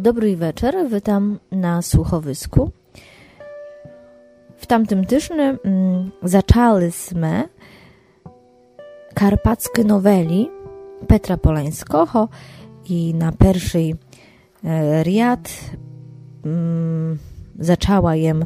Dobry wieczór, witam na słuchowisku. W tamtym tygodniu zaczęliśmy karpackie noweli Petra Polańskiego i na pierwszy riad zaczęła jem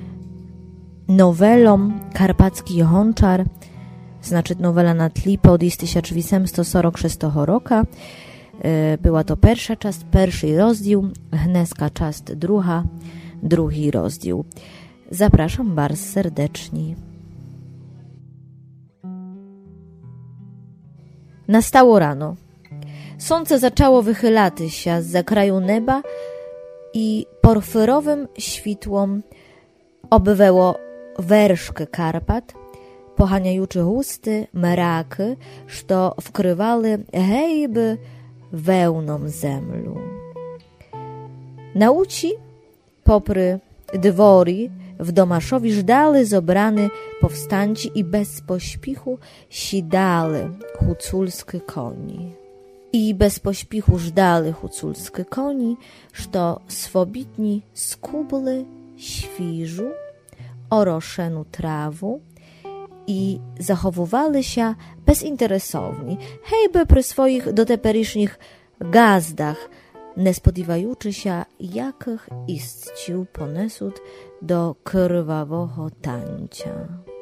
nowelą Karpacki Honczar, znaczy nowela na tli pod 1846 roku. Była to pierwsza część, pierwszy rozdział, dneska część druga, drugi rozdział. Zapraszam bardzo serdecznie. Nastało rano. Słońce zaczęło wychylać się zza kraju nieba i porfirowym świtłom obwyło werszkę Karpat, pochaniajuczy husty, mraki, što wkrywały hejby wełną zemlu. Na uci, popry dwori, w Domaszowi żdali zobrany powstańci i bez pośpiechu sidali huculskie koni. I bez pośpiechu żdali huculskie koni, što swobitni skubli świżu, oroszeну trawu i zachowywali się bezinteresowni, hejby przy swoich doteperysznych gazdach, nie spodziewający się, jakich istcił ponesut do krwawego tańca.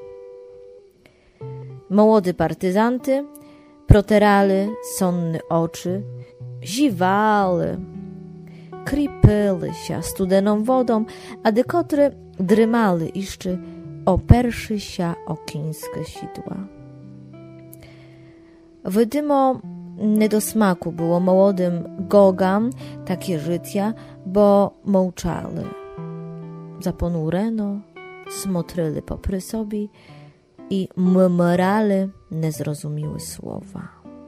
Młody partyzanty proterali sonne oczy, ziwali, krypili się studeną wodą, a dekotry drymali jeszcze operszy się o kińskie sidła. Wiadomo, nie do smaku było młodym gogam takie życia, bo mołczali. Zaponureno, smotryli popry sobie i mrali niezrozumiałe słowa.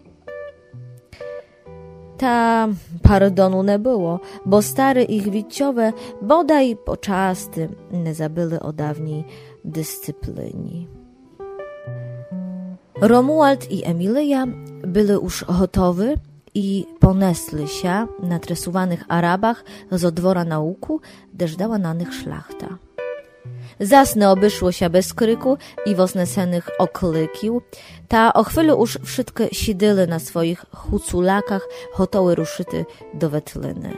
Ta pardonu nie było, bo stare ich wiciowe bodaj poczasty nie zabyli o dawniej dyscyplinie. Romuald i Emilia byli już gotowi i ponesli się na tresowanych Arabach z dwora nauku, gdzie żdała na nich szlachta. Zasne obyszło się bez kryku i wosnesenych oklikił. Ta o chwilę już wszystkie siedzieli na swoich huculakach, gotowe ruszyty do wetliny.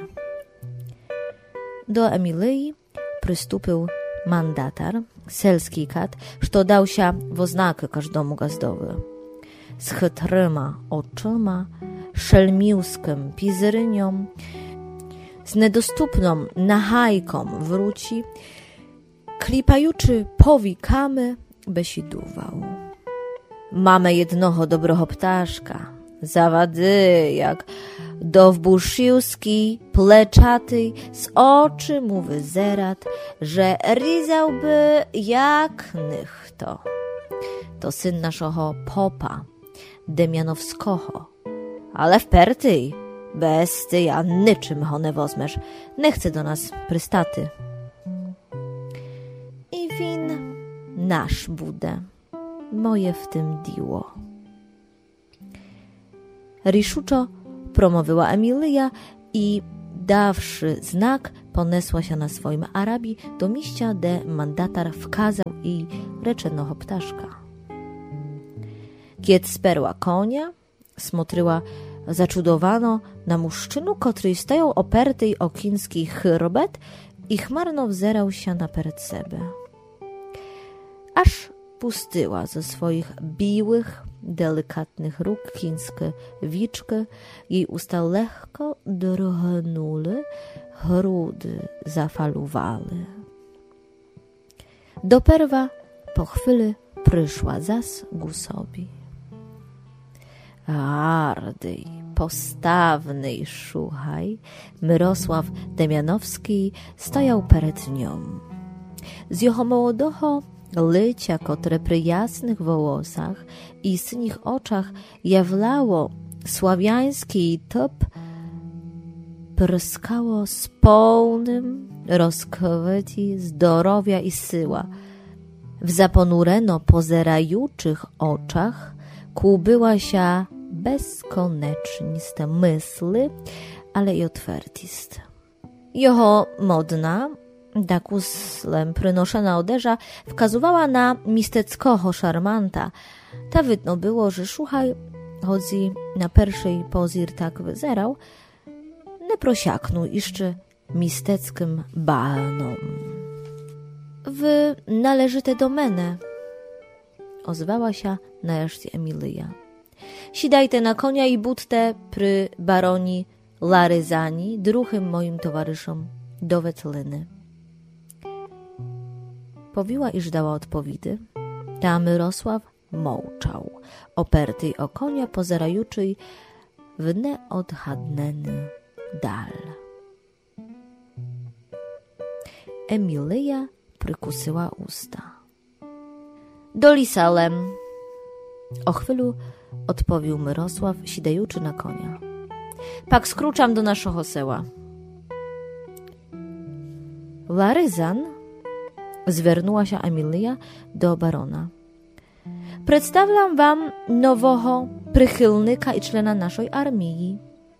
Do Emilii przystąpił mandatar, selski kat, što dał się w oznakę każdemu gazdowi. Z chytryma oczyma, szelmiłskim pizyrynią, z niedostupną nachajką wróci, klipajuczy powikamy, besiduwał. Mamy jednego dobrego ptaszka, zawady jak dowbuszyłski, pleczaty, z oczy mu wyzerat, że rizałby jak nychto. To syn naszego popa, Demianowskiego, ale wperty, bez ty, a niczym ho nie wozmesz, nie chce do nas prystaty. I win nasz budę, moje w tym diło. Riszuczo promowyła Emilia i dawszy znak, ponesła się na swoim Arabii do miejsca, gdzie mandatar wkazał jej reczonego ptaszka. Kiedy sperła konia, smotryła zaczudowano na muszczynu, który stojął operty o kiński chrbet i chmarno wzerał się na przed siebie. Aż pustyła ze swoich biłych, delikatnych róg kińskie wiczki, jej usta lekko drgnęły, grudy zafaluwały. Doperwa po chwili przyszła zas gusowi. Gardej, postawnej szuchaj, Mirosław Demianowski stojał przed nią. Z jego młodego lycia, które przy jasnych włosach i synich oczach jawlało sławiański typ, pryskało z pełnym rozkwity zdrowia i syła. W zaponureno pozerajuczych oczach kłubyła się bezkoneczniste myśli, ale i otwartiste. Jeho modna, dakuslem przynoszona oderza, wkazywała na misteckoho szarmanta. Ta widno było, że szuchaj, chodzi na pierwszej pozir tak wyzerał, nie prosiaknął jeszcze misteckim balnom. Wy należyte do mene, ozwała się nareszcie Emilia. Sidajte na konia i budte przy baroni Laryzani, druhym moim towarzyszom do Wetliny. Powiła, iż dała odpowidy, a Myrosław mołczał, operty o konia pozerajuczy w neodhadneny dal. Emilia przykusyła usta. Do Lisalem, o chwilu odpowiedział Myrosław, sidajuczy na konia. Pak skruczam do naszego seła. Laryzan, zwernęła się Emilia do barona. Przedstawiam wam nowego przychylnika i czlena naszej armii.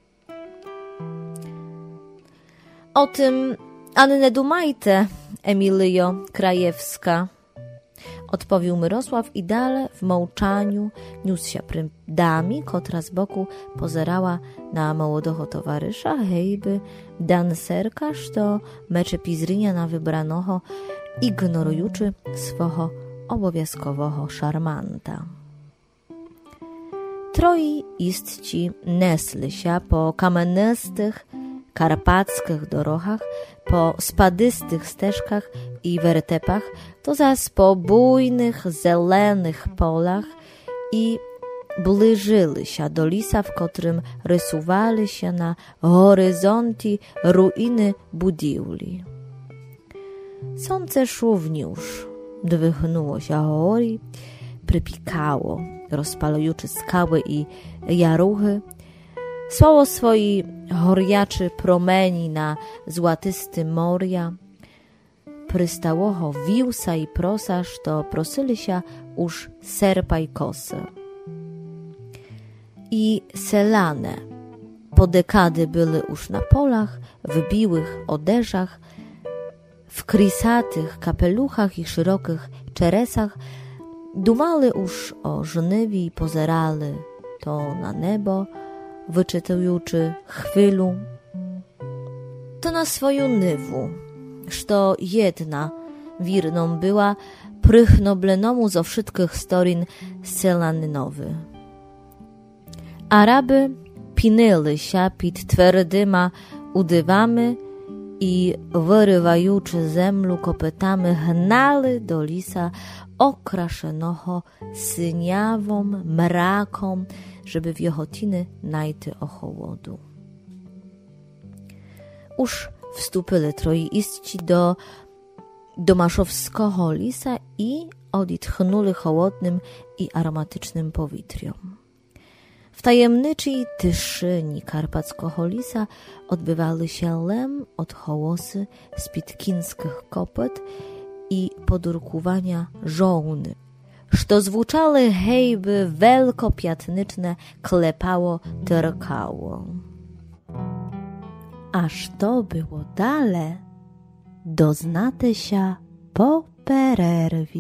O tym ani nie dumajte, Emilio Krajewska, odpowiedział Myrosław i dalej w mołczaniu niósł się przy dami, kotra z boku pozerała na młodego towarzysza, hejby danserka, što mecze pizrynia na wybranoho, ignorujuczy swego obowiązkowego szarmanta. Troi istci nesli się po kamienistych, karpackich drogach, po spadystych ścieżkach i wertepach, to zaś po bujnych, zelenych polach i bliżyli się do lisa, w którym rysuwali się na horyzoncie ruiny budowli. Słońce szówniusz dwychnuło się gori, przypikało, rozpalujący skały i jaruchy, słało swoi horjaczy promeni na złatysty moria, przystałoho wiłsa i prosaż, to prosili się już serpa i kosy. I selane po dekady były już na polach, w biłych odeżach, w krisatych kapeluchach i szerokich czeresach, dumali już o żniwi i pozerali to na niebo, wyczytujący chwilu, to na swoją nywu, što jedna wirną była prychnoblenemu zo wszystkich storin selanynowy. Araby pinęli się pід twardyma udywami i wyrywajuczy zemlu kopytami hnali do lisa okraszonego syniawą mraką, żeby w Jehotiny najty ochołodu. Już wstupili troiistci do domaszowskiego lisa i odetchnuli chłodnym i aromatycznym powietrzem. W tajemniczej tyszyni karpackiego lisa odbywali się lem od hołosy z pitkinskich kopyt i podurkowania żołny, što zwuczały hejby wielkopiatnyczne klepało terkało. Aż to było dalej, doznate się po pererwie.